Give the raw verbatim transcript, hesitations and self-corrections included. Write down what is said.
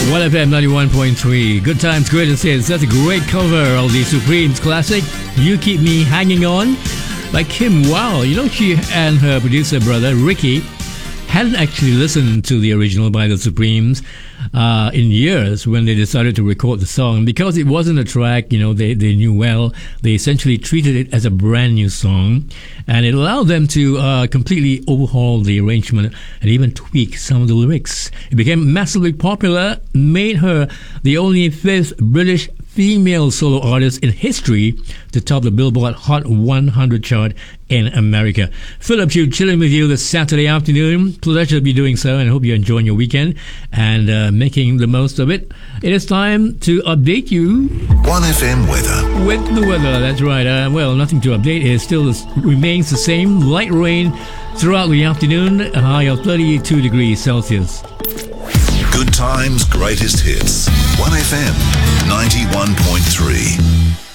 one F M ninety-one point three. Good times, greatest hits. That's a great cover of the Supremes classic, You Keep Me Hanging On, by Kim Wilde. You know, she and her producer brother, Ricky, hadn't actually listened to the original by the Supremes uh, in years when they decided to record the song. Because it wasn't a track, you know, they, they knew well, they essentially treated it as a brand new song. And it allowed them to uh, completely overhaul the arrangement and even tweak some of the lyrics. It became massively popular, made her the only fifth British female solo artist in history to top the Billboard Hot one hundred chart in America. Philip Hugh chilling with you this Saturday afternoon. Pleasure to be doing so, and I hope you're enjoying your weekend and uh, making the most of it. It is time to update you. one F M weather. With the weather, that's right. Uh, well, nothing to update. It still remains the same. Light rain throughout the afternoon, a high of thirty-two degrees Celsius. Good times, greatest hits. one F M ninety-one point three.